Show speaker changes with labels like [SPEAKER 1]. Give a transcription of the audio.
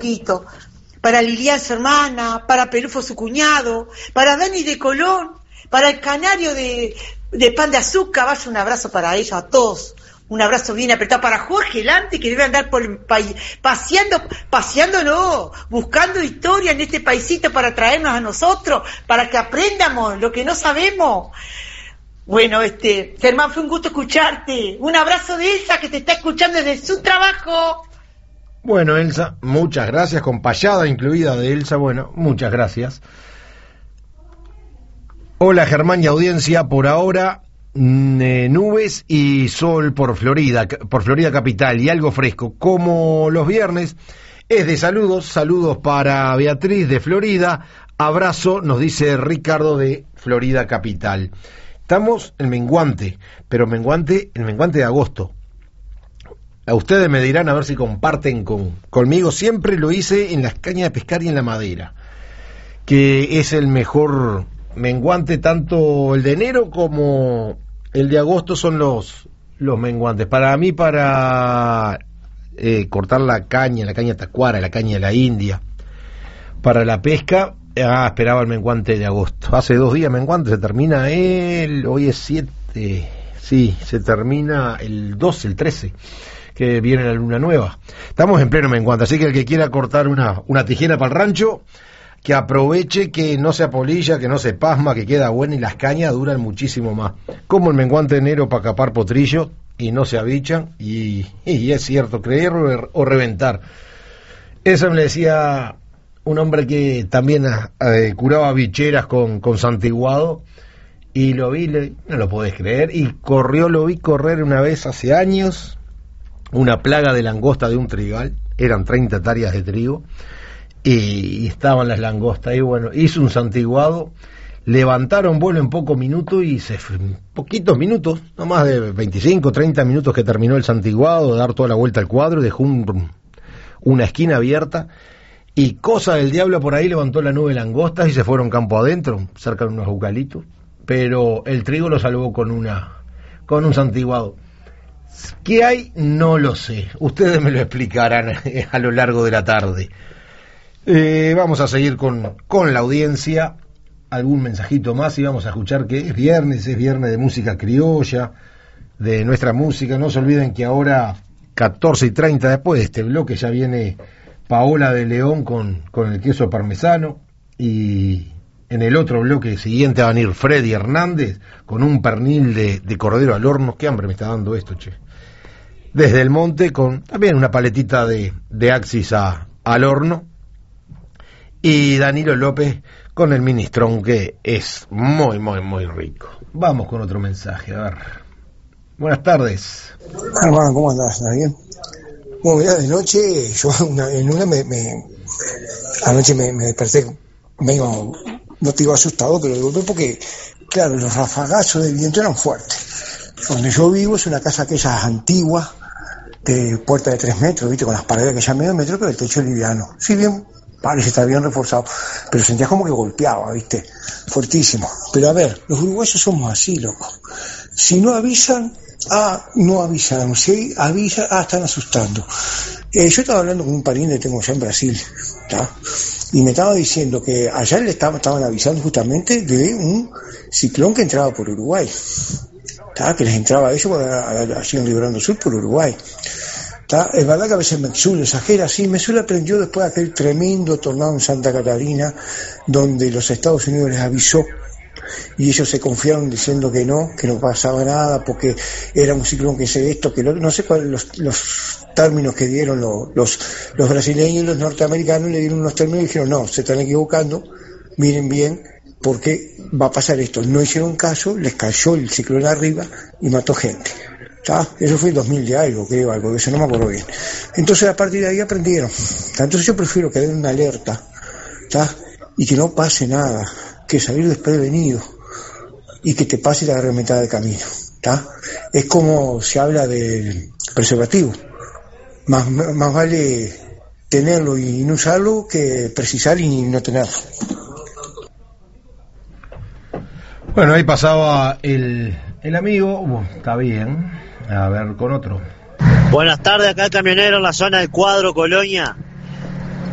[SPEAKER 1] poquito. Para Lilian, su hermana, para Pelufo, su cuñado, para Dani de Colón, para el Canario de Pan de Azúcar. Vaya un abrazo para ellos, a todos. Un abrazo bien apretado para Jorge Lante, que debe andar por el país, paseándolo, buscando historia en este paisito para traernos a nosotros, para que aprendamos lo que no sabemos. Bueno, Germán, fue un gusto escucharte. Un abrazo de Elsa, que te está escuchando desde su trabajo.
[SPEAKER 2] Bueno, Elsa, muchas gracias, con payada incluida de Elsa, bueno, muchas gracias. Hola Germán y audiencia, por ahora nubes y sol por Florida capital y algo fresco, como los viernes, es de saludos para Beatriz de Florida, abrazo, nos dice Ricardo de Florida capital. Estamos en menguante, pero el menguante de agosto. A ustedes me dirán a ver si comparten conmigo. Siempre lo hice en las cañas de pescar y en la madera, que es el mejor menguante, tanto el de enero como el de agosto son los menguantes. Para mí, para cortar la caña tacuara, la caña de la India, para la pesca, esperaba el menguante de agosto. Hace 2 días menguante, se termina hoy es 7, sí, se termina el 12, el 13. Que viene la luna nueva. Estamos en pleno menguante, así que el que quiera cortar una tijera para el rancho, que aproveche, que no se apolilla, que no se pasma, que queda buena y las cañas duran muchísimo más. Como el menguante de enero para capar potrillo y no se avichan, y es cierto, creer o reventar. Eso me decía un hombre que también curaba bicheras con santiguado, y lo vi, no lo podés creer, y lo vi correr una vez hace años, una plaga de langosta de un trigal, eran 30 hectáreas de trigo, y estaban las langostas, y bueno, hizo un santiguado, levantaron vuelo en poquitos minutos, no más de 25, 30 minutos que terminó el santiguado, de dar toda la vuelta al cuadro, dejó una esquina abierta, y cosa del diablo por ahí levantó la nube de langostas y se fueron campo adentro, cerca de unos eucaliptos, pero el trigo lo salvó con un santiguado. ¿Qué hay? No lo sé. Ustedes me lo explicarán a lo largo de la tarde. Vamos a seguir con la audiencia. Algún mensajito más y vamos a escuchar que es viernes de música criolla, de nuestra música. No se olviden que ahora, 14:30, después de este bloque, ya viene Paola de León con el queso parmesano. Y en el otro bloque siguiente va a venir Freddy Hernández con un pernil de cordero al horno. Qué hambre me está dando esto, che. Desde el monte, con también una paletita de Axis al horno. Y Danilo López con el minestrón, que es muy, muy, muy rico. Vamos con otro mensaje, a ver. Buenas tardes.
[SPEAKER 3] Hermano, ¿cómo andás? ¿Estás bien? Bueno, mira, de noche, yo anoche me desperté medio, no te digo asustado, pero de golpe porque, claro, los rafagazos de viento eran fuertes. Donde yo vivo es una casa aquella antigua, de puerta de 3 metros, viste, con las paredes que ya medio metro, pero el techo es liviano. Si bien parece estar bien reforzado, pero sentías como que golpeaba, viste, fuertísimo. Pero a ver, los uruguayos somos así, loco. Si no avisan, no avisan. Si avisan, están asustando. Yo estaba hablando con un pariente que tengo allá en Brasil, ¿tá? Y me estaba diciendo que allá estaban avisando justamente de un ciclón que entraba por Uruguay, ¿tá? Que les entraba a ellos allí en Librando Sur por Uruguay. ¿Tá? Es verdad que a veces Messul exagera, sí, Messul aprendió después de aquel tremendo tornado en Santa Catarina, donde los Estados Unidos les avisó y ellos se confiaron diciendo que no pasaba nada porque era un ciclón, que esto, que no sé cuáles los términos que dieron los brasileños y los norteamericanos. Le dieron unos términos y dijeron no, se están equivocando, miren bien porque va a pasar esto. No hicieron caso, les cayó el ciclón arriba y mató gente. ¿Tá? Eso fue en 2000 de algo, creo, algo de eso, no me acuerdo bien. Entonces a partir de ahí aprendieron. Entonces yo prefiero que den una alerta, ¿tá? Y que no pase nada, que salir desprevenido y que te pase la mitad del camino, ¿tá? Es como se habla del preservativo. Más vale tenerlo y no usarlo que precisar y no tenerlo.
[SPEAKER 2] Bueno, ahí pasaba el amigo, está bien. A ver, con otro.
[SPEAKER 4] Buenas tardes, acá el camionero en la zona del Cuadro, Colonia.